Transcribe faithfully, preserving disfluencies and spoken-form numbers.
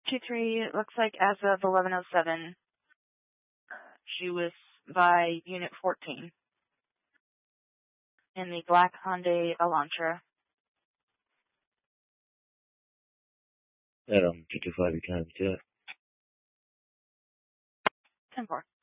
two three, it looks like as of eleven oh seven, she was by Unit fourteen in the black Hyundai Elantra. Adam, two two five, you can have it. ten four.